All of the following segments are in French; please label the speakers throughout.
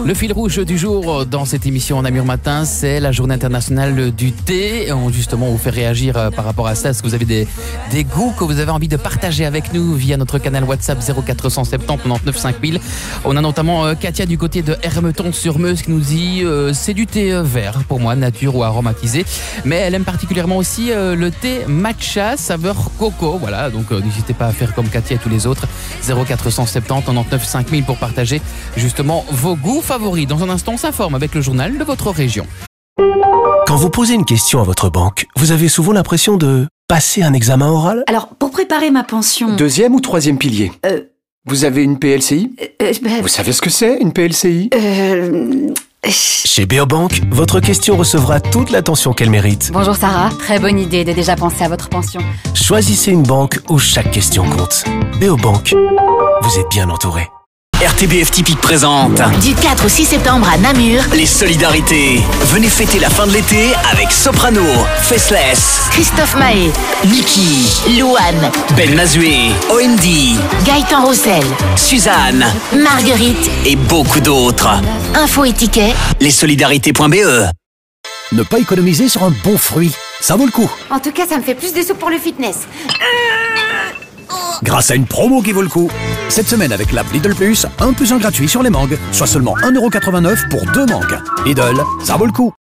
Speaker 1: Le fil rouge du jour dans cette émission en Namur Matin, c'est la journée internationale du thé. Justement, on vous fait réagir par rapport à ça. Est-ce que vous avez des goûts que vous avez envie de partager avec nous via notre canal WhatsApp 0470 99 5000. On a notamment Katia du côté de Hermeton-sur-Meuse qui nous dit c'est du thé vert pour moi, nature ou aromatisé. Mais elle aime particulièrement aussi le thé matcha saveur coco. Voilà, donc n'hésitez pas à faire comme Katia et tous les autres. 0470 99 5000 pour partager justement vos goûts favoris. Dans un instant, on s'informe avec le journal de votre région.
Speaker 2: Quand vous posez une question à votre banque, vous avez souvent l'impression de passer un examen oral ?
Speaker 3: Alors, pour préparer ma pension...
Speaker 4: Deuxième ou troisième pilier ? Vous avez une PLCI ? Vous savez ce que c'est, une PLCI ?
Speaker 2: Chez Beobank, votre question recevra toute l'attention qu'elle mérite.
Speaker 3: Bonjour Sarah, très bonne idée de déjà penser à votre pension.
Speaker 2: Choisissez une banque où chaque question compte. Beobank, vous êtes bien entouré.
Speaker 5: RTBF Typique présente
Speaker 6: Du 4 au 6 septembre à Namur,
Speaker 5: les solidarités. Venez fêter la fin de l'été avec Soprano, Faceless,
Speaker 6: Christophe Mahé,
Speaker 5: Niki,
Speaker 6: Louane,
Speaker 5: Ben Mazué, OND,
Speaker 6: Gaëtan Roussel,
Speaker 5: Suzanne
Speaker 6: Marguerite.
Speaker 5: et beaucoup d'autres.
Speaker 6: Infos et tickets.
Speaker 5: Lessolidarités.be.
Speaker 7: Ne pas économiser sur un bon fruit, ça vaut le coup.
Speaker 3: En tout cas, ça me fait plus de sous pour le fitness.
Speaker 7: Grâce à une promo qui vaut le coup. Cette semaine avec l'app Lidl Plus, 1 + 1 gratuit sur les mangues, soit seulement 1,89€ pour 2 mangues. Lidl, ça vaut le coup.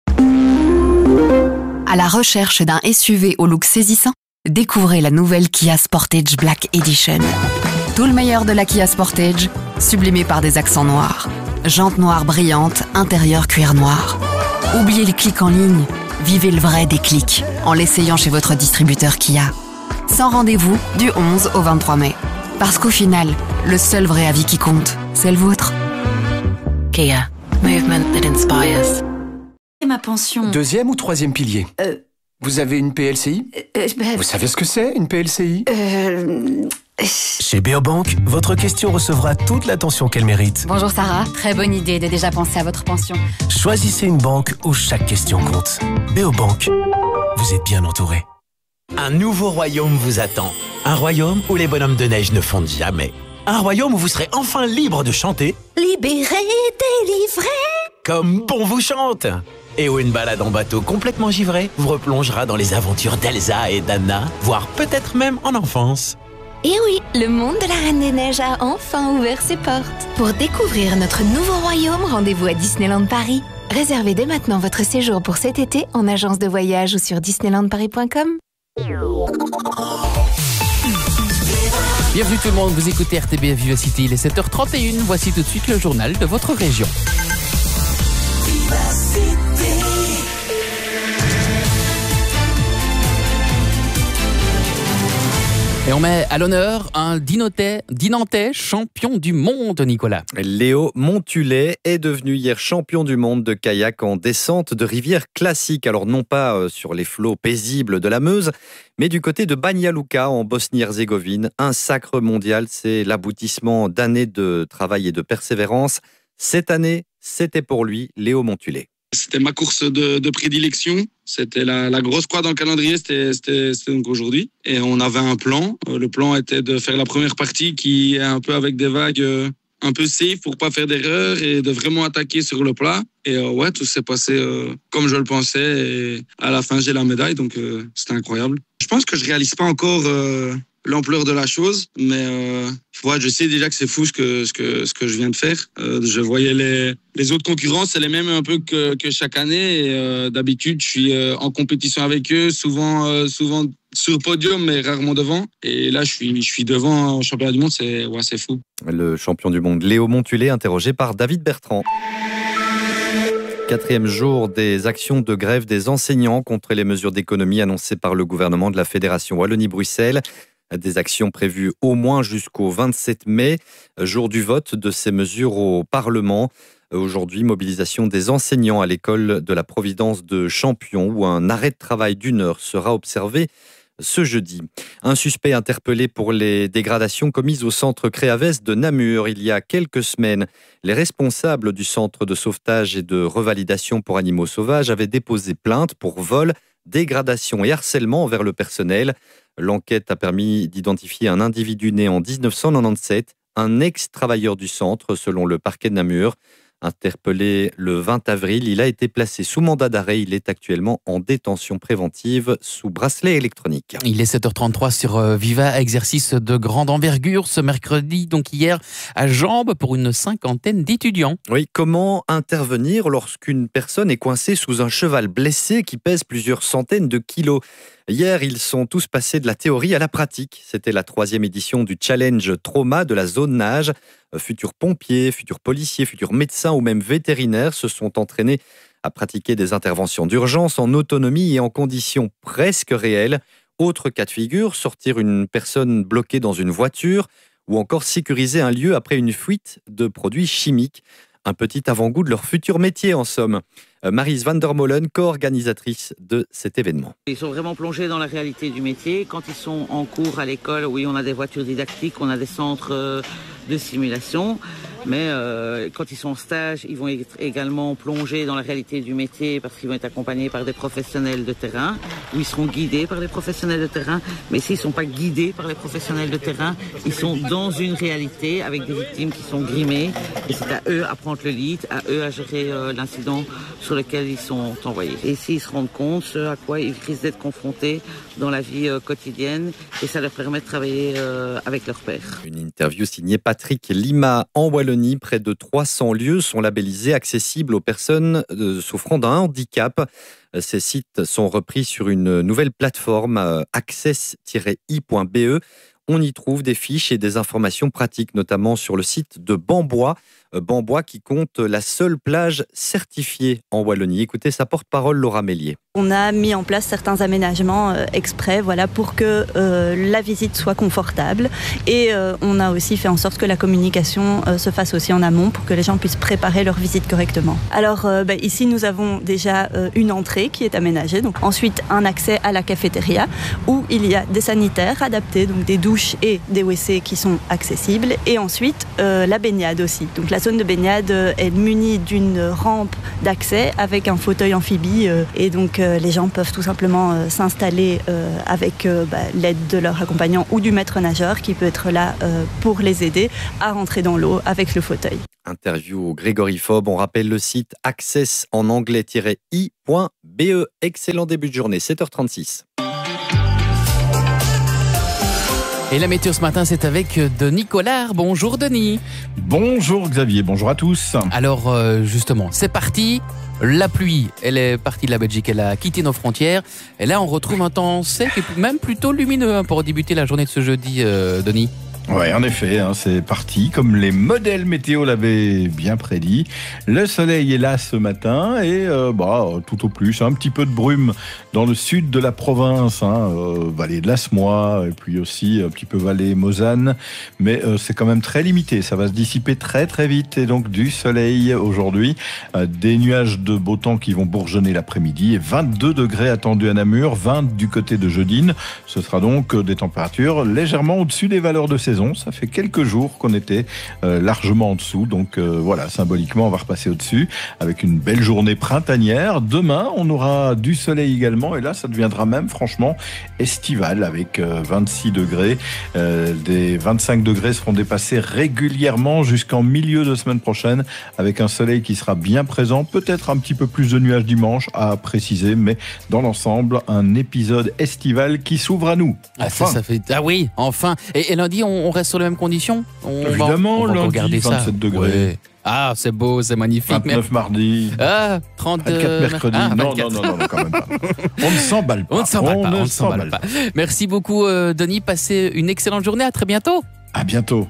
Speaker 8: À la recherche d'un SUV au look saisissant, découvrez la nouvelle Kia Sportage Black Edition. Tout le meilleur de la Kia Sportage, sublimé par des accents noirs. Jantes noires brillantes, intérieur cuir noir. Oubliez les clics en ligne, vivez le vrai déclic en l'essayant chez votre distributeur Kia. Sans rendez-vous du 11 au 23 mai. Parce qu'au final, le seul vrai avis qui compte, c'est le vôtre. Kia. Movement that inspires.
Speaker 3: Ma pension...
Speaker 4: Deuxième ou troisième pilier ? Vous avez une PLCI ? Vous savez ce que c'est, une PLCI ?
Speaker 2: Chez Beobank, votre question recevra toute l'attention qu'elle mérite.
Speaker 3: Bonjour Sarah, très bonne idée de déjà penser à votre pension.
Speaker 2: Choisissez une banque où chaque question compte. Beobank, vous êtes bien entouré.
Speaker 9: Un nouveau royaume vous attend. Un royaume où les bonhommes de neige ne fondent jamais. Un royaume où vous serez enfin libre de chanter
Speaker 6: Libéré, délivré.
Speaker 9: comme bon vous chante. Et où une balade en bateau complètement givré vous replongera dans les aventures d'Elsa et d'Anna, voire peut-être même en enfance.
Speaker 6: Et oui, le monde de la Reine des Neiges a enfin ouvert ses portes. Pour découvrir notre nouveau royaume, rendez-vous à Disneyland Paris. Réservez dès maintenant votre séjour pour cet été en agence de voyage ou sur disneylandparis.com.
Speaker 1: Bienvenue tout le monde, vous écoutez RTBF Vivacity, il est 7h31, voici tout de suite le journal de votre région. Et on met à l'honneur un Dinantais champion du monde, Nicolas.
Speaker 10: Léo Montulet est devenu hier champion du monde de kayak en descente de rivière classique. Alors non pas sur les flots paisibles de la Meuse, mais du côté de Banja Luka en Bosnie-Herzégovine. Un sacre mondial, c'est l'aboutissement d'années de travail et de persévérance. Cette année, c'était pour lui Léo Montulet.
Speaker 11: C'était ma course de prédilection. C'était la grosse croix dans le calendrier, c'était donc aujourd'hui. Et on avait un plan. Le plan était de faire la première partie qui est un peu avec des vagues un peu safe pour pas faire d'erreur et de vraiment attaquer sur le plat. Et ouais, tout s'est passé comme je le pensais. Et à la fin, j'ai la médaille, donc c'était incroyable. Je pense que je réalise pas encore l'ampleur de la chose, mais ouais, je sais déjà que c'est fou ce que je viens de faire. Je voyais les autres concurrents, c'est les mêmes un peu que chaque année. Et d'habitude, je suis en compétition avec eux, souvent sur le podium, mais rarement devant. Et là, je suis devant au championnat du monde, c'est fou.
Speaker 10: Le champion du monde Léo Montulet, interrogé par David Bertrand. 4e jour des actions de grève des enseignants contre les mesures d'économie annoncées par le gouvernement de la Fédération Wallonie-Bruxelles. Des actions prévues au moins jusqu'au 27 mai, jour du vote de ces mesures au Parlement. Aujourd'hui, mobilisation des enseignants à l'école de la Providence de Champion, où un arrêt de travail d'1 heure sera observé ce jeudi. Un suspect interpellé pour les dégradations commises au centre Créavès de Namur il y a quelques semaines. Les responsables du centre de sauvetage et de revalidation pour animaux sauvages avaient déposé plainte pour vol, dégradation et harcèlement envers le personnel. L'enquête a permis d'identifier un individu né en 1997, un ex-travailleur du centre selon le parquet de Namur. Interpellé le 20 avril, il a été placé sous mandat d'arrêt. Il est actuellement en détention préventive sous bracelet électronique.
Speaker 1: Il est 7h33 sur Viva, exercice de grande envergure ce mercredi, donc hier, à Jambes pour une 50aine d'étudiants.
Speaker 10: Oui, comment intervenir lorsqu'une personne est coincée sous un cheval blessé qui pèse plusieurs centaines de kilos ? Hier, ils sont tous passés de la théorie à la pratique. C'était la 3e édition du challenge trauma de la zone nage. Futurs pompiers, futurs policiers, futurs médecins ou même vétérinaires se sont entraînés à pratiquer des interventions d'urgence en autonomie et en conditions presque réelles. Autre cas de figure, sortir une personne bloquée dans une voiture ou encore sécuriser un lieu après une fuite de produits chimiques. Un petit avant-goût de leur futur métier en somme. Maryse van der Molen, co-organisatrice de cet événement.
Speaker 12: Ils sont vraiment plongés dans la réalité du métier. Quand ils sont en cours à l'école, oui, on a des voitures didactiques, on a des centres de simulation. Mais quand ils sont en stage, ils vont être également plongés dans la réalité du métier parce qu'ils vont être accompagnés par des professionnels de terrain ou ils seront guidés par des professionnels de terrain. Mais s'ils ne sont pas guidés par les professionnels de terrain, ils sont dans une réalité avec des victimes qui sont grimées. Et c'est à eux à prendre le lead, à eux à gérer l'incident sur lequel ils sont envoyés. Et s'ils se rendent compte ce à quoi ils risquent d'être confrontés dans la vie quotidienne, et ça leur permet de travailler avec leurs pairs.
Speaker 10: Une interview signée Patrick Lima en Wallonie. Près de 300 lieux sont labellisés accessibles aux personnes souffrant d'un handicap. Ces sites sont repris sur une nouvelle plateforme, access-i.be. On y trouve des fiches et des informations pratiques, notamment sur le site de Bambois. Bambois qui compte la seule plage certifiée en Wallonie. Écoutez sa porte-parole Laura Mélier.
Speaker 13: On a mis en place certains aménagements exprès pour que la visite soit confortable et on a aussi fait en sorte que la communication se fasse aussi en amont pour que les gens puissent préparer leur visite correctement. Alors ici nous avons déjà une entrée qui est aménagée, donc ensuite un accès à la cafétéria où il y a des sanitaires adaptés, donc des douches et des WC qui sont accessibles et ensuite la baignade aussi. Donc la zone de baignade est munie d'une rampe d'accès avec un fauteuil amphibie et donc les gens peuvent tout simplement s'installer avec l'aide de leur accompagnant ou du maître nageur qui peut être là pour les aider à rentrer dans l'eau avec le fauteuil.
Speaker 10: Interview Grégory Faube. On rappelle le site access en anglais-i.be. Excellent début de journée, 7h36.
Speaker 1: Et la météo ce matin, c'est avec Denis Collard. Bonjour Denis.
Speaker 14: Bonjour Xavier, bonjour à tous.
Speaker 1: Alors justement, c'est parti. La pluie, elle est partie de la Belgique, elle a quitté nos frontières. Et là, on retrouve un temps sec et même plutôt lumineux pour débuter la journée de ce jeudi, Denis.
Speaker 14: Ouais, en effet, c'est parti, comme les modèles météo l'avaient bien prédit. Le soleil est là ce matin et tout au plus, un petit peu de brume dans le sud de la province, vallée de l'Asmois et puis aussi un petit peu vallée Mosane. Mais c'est quand même très limité, ça va se dissiper très très vite et donc du soleil aujourd'hui. Des nuages de beau temps qui vont bourgeonner l'après-midi et 22 degrés attendus à Namur, 20 du côté de Jeudine. Ce sera donc des températures légèrement au-dessus des valeurs de saison. Ça fait quelques jours qu'on était largement en dessous. Donc voilà, symboliquement, on va repasser au-dessus avec une belle journée printanière. Demain, on aura du soleil également. Et là, ça deviendra même franchement estival avec 26 degrés. Des 25 degrés seront dépassés régulièrement jusqu'en milieu de semaine prochaine avec un soleil qui sera bien présent. Peut-être un petit peu plus de nuages dimanche à préciser. Mais dans l'ensemble, un épisode estival qui s'ouvre à nous.
Speaker 1: Enfin. Ah oui, enfin. Et lundi, on reste sur les mêmes conditions.
Speaker 14: Évidemment, lundi, 27 degrés.
Speaker 1: Ouais. Ah, c'est beau, c'est magnifique.
Speaker 14: 29 mardi.
Speaker 1: 32
Speaker 14: 24 mercredi. Non, quand même pas. On ne s'emballe pas.
Speaker 1: On ne s'emballe pas. Merci beaucoup, Denis. Passez une excellente journée. À très bientôt.
Speaker 14: À bientôt.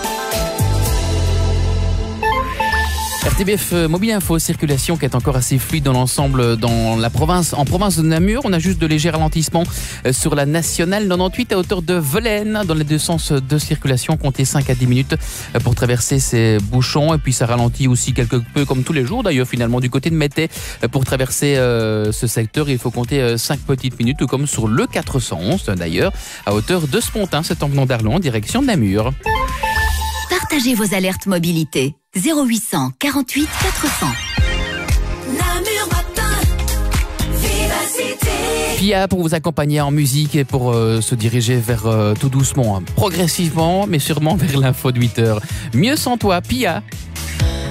Speaker 1: RTBF Mobile Info, circulation qui est encore assez fluide dans l'ensemble dans la province. En province de Namur, on a juste de légers ralentissements sur la nationale 98 à hauteur de Velaine. Dans les deux sens de circulation, comptez 5 à 10 minutes pour traverser ces bouchons. Et puis ça ralentit aussi quelque peu, comme tous les jours d'ailleurs, finalement, du côté de Mété. Pour traverser ce secteur, il faut compter 5 petites minutes, tout comme sur le 411 d'ailleurs, à hauteur de Spontin. C'est en venant d'Arlon en direction de Namur.
Speaker 15: Partagez vos alertes mobilité. 0800 48 400.
Speaker 16: Namur Matin, Vivacité.
Speaker 1: Pia pour vous accompagner en musique et pour se diriger vers tout doucement, progressivement, mais sûrement vers l'info de 8h. Mieux sans toi, Pia.